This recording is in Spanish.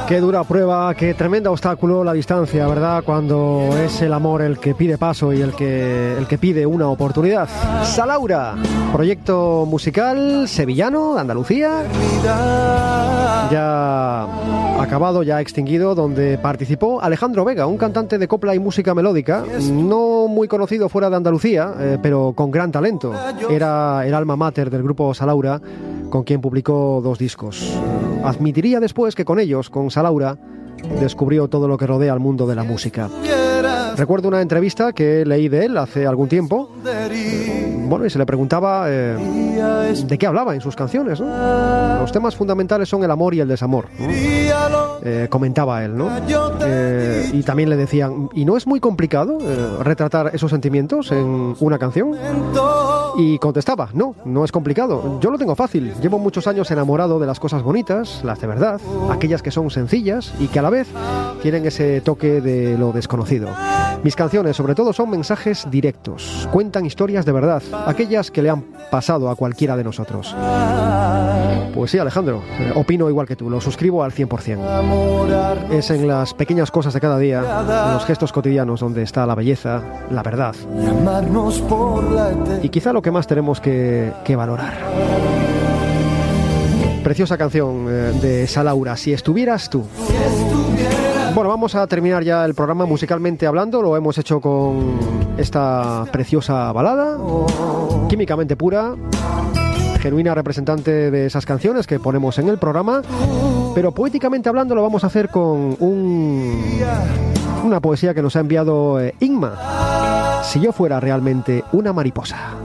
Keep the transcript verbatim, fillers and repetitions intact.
Qué dura prueba, qué tremendo obstáculo la distancia, ¿verdad? Cuando es el amor el que pide paso y el que, el que pide una oportunidad. Salaura, proyecto musical sevillano de Andalucía, ya acabado, ya extinguido, donde participó Alejandro Vega, un cantante de copla y música melódica, no muy conocido fuera de Andalucía, eh, pero con gran talento. Era el alma mater del grupo Salaura, con quien publicó dos discos. Admitiría después que con ellos, con Salaura, descubrió todo lo que rodea al mundo de la música. Recuerdo una entrevista que leí de él hace algún tiempo. Bueno, y se le preguntaba eh, de qué hablaba en sus canciones, ¿no? Los temas fundamentales son el amor y el desamor, ¿no? Eh, comentaba él, ¿no? Eh, y también le decían, ¿y no es muy complicado eh, retratar esos sentimientos en una canción? Y contestaba, no, no es complicado. Yo lo tengo fácil. Llevo muchos años enamorado de las cosas bonitas, las de verdad, aquellas que son sencillas y que a la vez tienen ese toque de lo desconocido. Mis canciones, sobre todo, son mensajes directos. Cuentan historias de verdad, aquellas que le han pasado a cualquiera de nosotros. Pues sí, Alejandro, eh, opino igual que tú, lo suscribo al cien por ciento. Es en las pequeñas cosas de cada día, en los gestos cotidianos, donde está la belleza, la verdad. Y quizá lo que más tenemos que, que valorar. Preciosa canción eh, de Salaura, Si estuvieras tú. Bueno, vamos a terminar ya el programa musicalmente hablando. Lo hemos hecho con esta preciosa balada, químicamente pura, genuina representante de esas canciones que ponemos en el programa. Pero poéticamente hablando lo vamos a hacer con un, una poesía que nos ha enviado eh, Inma. Si yo fuera realmente una mariposa.